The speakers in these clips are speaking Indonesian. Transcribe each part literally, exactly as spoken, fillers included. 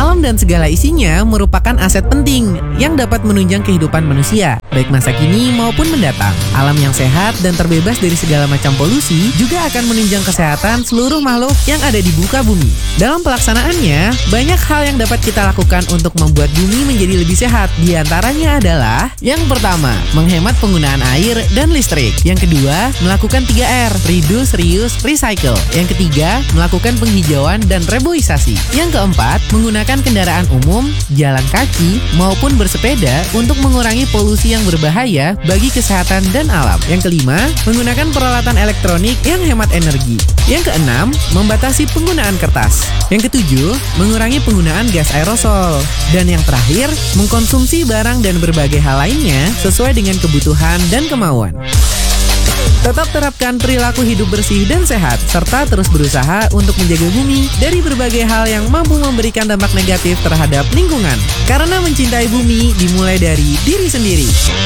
Alam dan segala isinya merupakan aset penting yang dapat menunjang kehidupan manusia, baik masa kini maupun mendatang. Alam yang sehat dan terbebas dari segala macam polusi juga akan menunjang kesehatan seluruh makhluk yang ada di muka bumi. Dalam pelaksanaannya, banyak hal yang dapat kita lakukan untuk membuat bumi menjadi lebih sehat. Di antaranya adalah yang pertama, menghemat penggunaan air dan listrik. Yang kedua, melakukan tiga R, reduce, reuse, recycle. Yang ketiga, melakukan penghijauan dan reboisasi. Yang keempat, menggunakan kendaraan umum, jalan kaki, maupun bersepeda untuk mengurangi polusi yang berbahaya bagi kesehatan dan alam. Yang kelima, menggunakan peralatan elektronik yang hemat energi. Yang keenam, membatasi penggunaan kertas. Yang ketujuh, mengurangi penggunaan gas aerosol. Dan yang terakhir, mengkonsumsi barang dan berbagai hal lainnya sesuai dengan kebutuhan dan kemauan. Tetap terapkan perilaku hidup bersih dan sehat, serta terus berusaha untuk menjaga bumi dari berbagai hal yang mampu memberikan dampak negatif terhadap lingkungan. Karena mencintai bumi dimulai dari diri sendiri.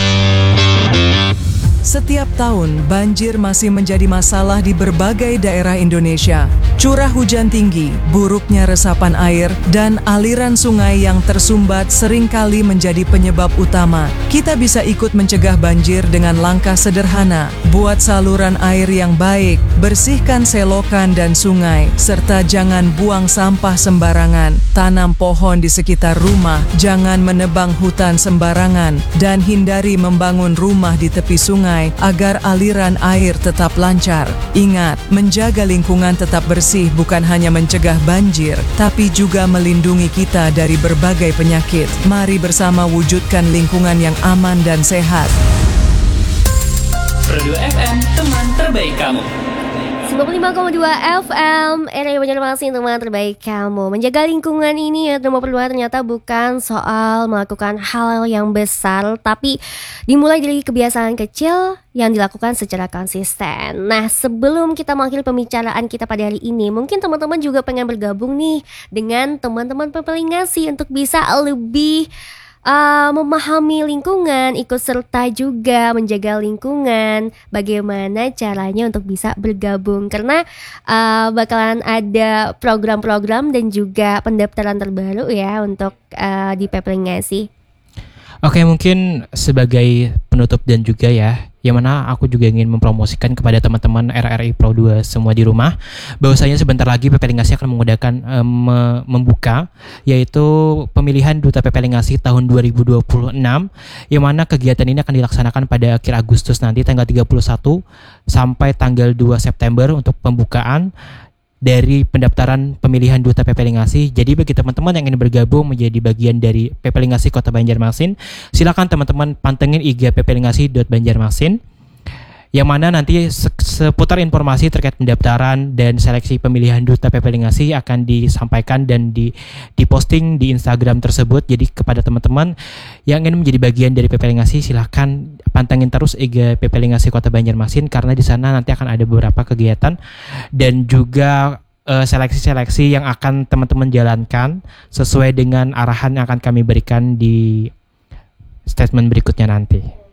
Setiap tahun, banjir masih menjadi masalah di berbagai daerah Indonesia. Curah hujan tinggi, buruknya resapan air, dan aliran sungai yang tersumbat seringkali menjadi penyebab utama. Kita bisa ikut mencegah banjir dengan langkah sederhana. Buat saluran air yang baik, bersihkan selokan dan sungai, serta jangan buang sampah sembarangan. Tanam pohon di sekitar rumah, jangan menebang hutan sembarangan, dan hindari membangun rumah di tepi sungai agar aliran air tetap lancar. Ingat, menjaga lingkungan tetap bersih bukan hanya mencegah banjir, tapi juga melindungi kita dari berbagai penyakit. Mari bersama wujudkan lingkungan yang aman dan sehat. Produk F M, teman terbaik kamu. sembilan puluh lima koma dua F M, R R I Banjarmasin, teman terbaik kamu. Menjaga lingkungan ini ya nomor dua ternyata bukan soal melakukan hal yang besar, tapi dimulai dari kebiasaan kecil yang dilakukan secara konsisten. Nah, sebelum kita mengakhiri pembicaraan kita pada hari ini, mungkin teman-teman juga pengen bergabung nih dengan teman-teman Pepelingasi untuk bisa lebih Uh, memahami lingkungan, ikut serta juga menjaga lingkungan. Bagaimana caranya untuk bisa bergabung? Karena uh, bakalan ada program-program dan juga pendaftaran terbaru ya untuk uh, di Pepelingasi. Oke, mungkin sebagai penutup dan juga ya, yang mana aku juga ingin mempromosikan kepada teman-teman R R I Pro dua semua di rumah, bahwasanya sebentar lagi Pepelingasi akan mengadakan um, membuka, yaitu pemilihan Duta Pepelingasi tahun dua ribu dua puluh enam, yang mana kegiatan ini akan dilaksanakan pada akhir Agustus nanti, tanggal tiga puluh satu sampai tanggal dua September untuk pembukaan dari pendaftaran pemilihan Duta Pepelingasi. Jadi bagi teman-teman yang ingin bergabung menjadi bagian dari Pepelingasi Kota Banjarmasin, silakan teman-teman pantengin I G pepelingasi dot banjarmasin, yang mana nanti seputar informasi terkait pendaftaran dan seleksi pemilihan Duta Pepelingasi akan disampaikan dan di diposting di Instagram tersebut. Jadi kepada teman-teman yang ingin menjadi bagian dari Pepelingasi, silahkan pantengin terus I G Pepelingasi Kota Banjarmasin, karena di sana nanti akan ada beberapa kegiatan dan juga uh, seleksi-seleksi yang akan teman-teman jalankan sesuai dengan arahan yang akan kami berikan di statement berikutnya nanti.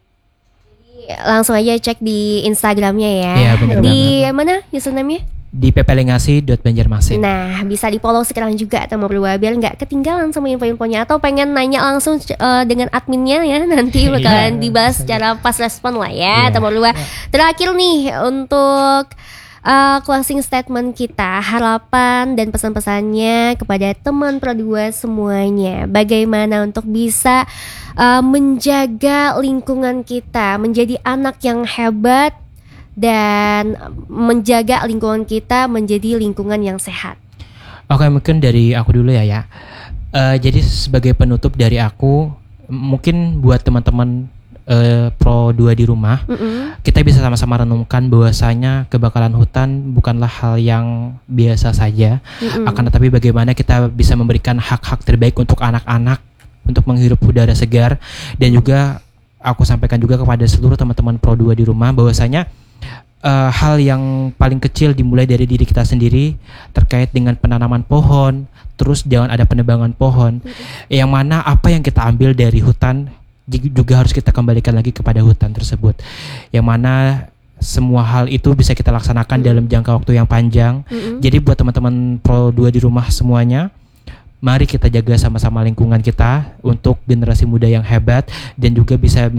Langsung aja cek di Instagramnya ya. Iya, benar di banget. mana username-nya? Di pepelingasi dot banjarmasin. Nah, bisa di follow sekarang juga teman berdua biar nggak ketinggalan sama info-infonya, atau pengen nanya langsung uh, dengan adminnya ya, nanti bakalan dibahas secara pas respon lah ya teman berdua. Terakhir nih untuk uh, closing statement kita, harapan dan pesan-pesannya kepada teman Pro dua semuanya, bagaimana untuk bisa uh, menjaga lingkungan kita menjadi anak yang hebat dan menjaga lingkungan kita menjadi lingkungan yang sehat. Oke, mungkin dari aku dulu ya ya. Uh, jadi sebagai penutup dari aku, mungkin buat teman-teman uh, Pro dua di rumah, mm-hmm. kita bisa sama-sama renungkan bahwasanya kebakaran hutan bukanlah hal yang biasa saja, mm-hmm. akan tetapi bagaimana kita bisa memberikan hak-hak terbaik untuk anak-anak untuk menghirup udara segar. Dan juga aku sampaikan juga kepada seluruh teman-teman Pro dua di rumah bahwasanya Uh, hal yang paling kecil dimulai dari diri kita sendiri terkait dengan penanaman pohon, terus jangan ada penebangan pohon, mm-hmm. yang mana apa yang kita ambil dari hutan juga harus kita kembalikan lagi kepada hutan tersebut, yang mana semua hal itu bisa kita laksanakan mm-hmm. dalam jangka waktu yang panjang. Mm-hmm. Jadi buat teman-teman Pro dua di rumah semuanya, mari kita jaga sama-sama lingkungan kita untuk generasi muda yang hebat dan juga bisa